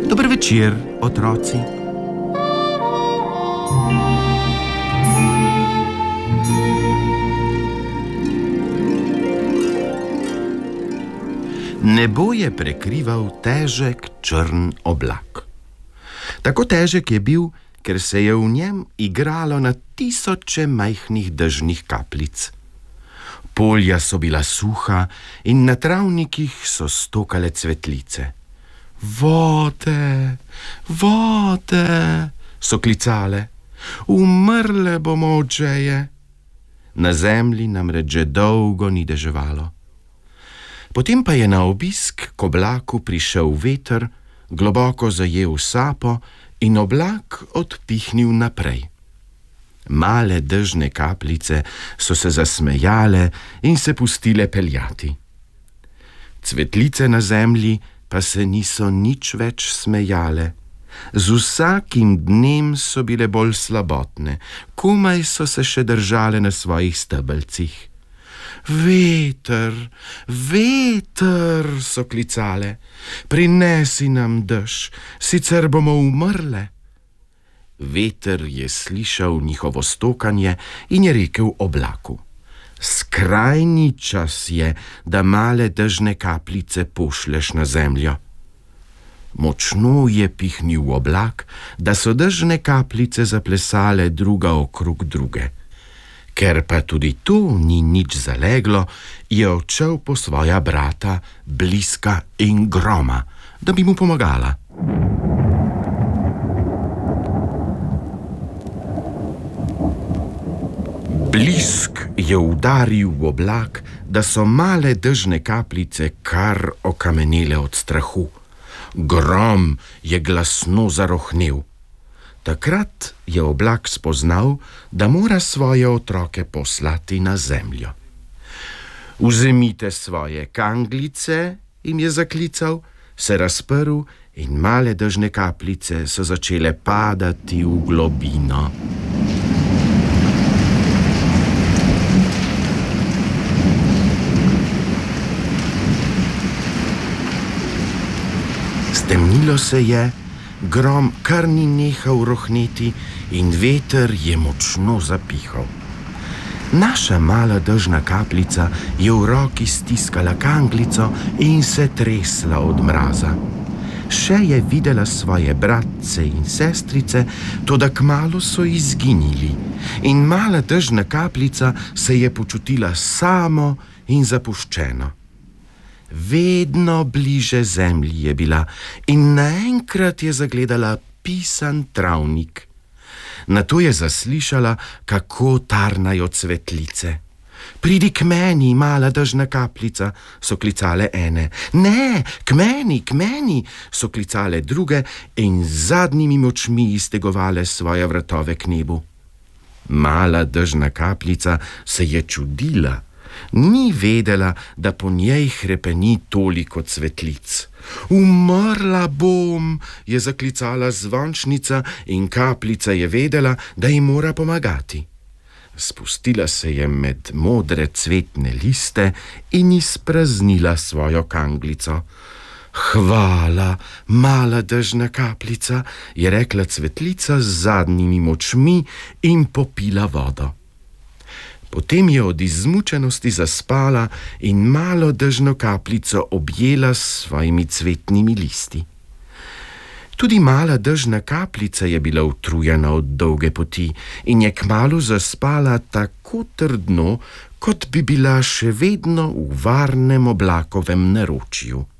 Dober večer, otroci. Nebo je prekrival težek črn oblak. Tako težek je bil, ker se je v njem igralo na tisoče majhnih dežnih kapljic. Polja so bila suha in na travnikih so stokale cvetlice. Vode, vode, so klicale. Umrle bomo od žeje. Na zemlji namreč že dolgo ni deževalo. Potem pa je na obisk k oblaku prišel veter, globoko zajel sapo in oblak odpihnil naprej. Male dežne kapljice so se zasmejale in se pustile peljati. Cvetlice na zemlji pa se niso nič več smejale. Z vsakim dnem so bile bolj slabotne, komaj so se še držale na svojih stebelcih. Veter, veter, so klicale, prinesi nam dež, sicer bomo umrle. Veter je slišal njihovo stokanje in je rekel oblaku: skrajni čas je, da male dežne kapljice pošleš na zemljo. Močno je pihnil oblak, da so dežne kapljice zaplesale druga okrog druge. Ker pa tudi to ni nič zaleglo, je odšel po svoja brata Bliska in Groma, da bi mu pomagala. Blisk je udaril v oblak, da so male dežne kapljice kar okamenele od strahu. Grom je glasno zarohnel. Takrat je oblak spoznal, da mora svoje otroke poslati na zemljo. Vzemite svoje kanglice, jim je zaklical, se razprl in male dežne kapljice so začele padati v globino. Stemnilo se je, grom kar ni nehal rohneti in veter je močno zapihal. Naša mala dežna kapljica je v roki stiskala kanglico in se tresla od mraza. Še je videla svoje bratce in sestrice, toda kmalu so izginili in mala dežna kapljica se je počutila samo in zapuščeno. Vedno bliže zemlji je bila in naenkrat je zagledala pisan travnik. Nato je zaslišala, kako tarnajo cvetlice. Pridi k meni, mala dežna kapljica, so klicale ene. Ne, k meni, so klicale druge in z zadnjimi močmi iztegovale svoje vratove k nebu. Mala dežna kapljica se je čudila. Ni vedela, da po njej hrepeni toliko cvetlic. Umrla bom, je zaklicala zvončnica in kapljica je vedela, da ji mora pomagati. Spustila se je med modre cvetne liste in izpraznila svojo kanglico. Hvala, mala dežna kapljica, je rekla cvetlica z zadnjimi močmi in popila vodo. Potem je od izmučenosti zaspala in malo dežno kapljico objela s svojimi cvetnimi listi. Tudi mala dežna kapljica je bila utrujena od dolge poti in je kmalu zaspala tako trdno, kot bi bila še vedno v varnem oblakovem naročju.